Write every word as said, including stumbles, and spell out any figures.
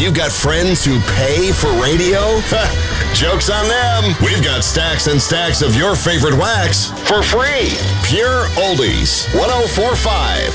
You've got friends who pay for radio? Joke's on them. We've got stacks and stacks of your favorite wax for free. Pure Oldies, one oh four point five.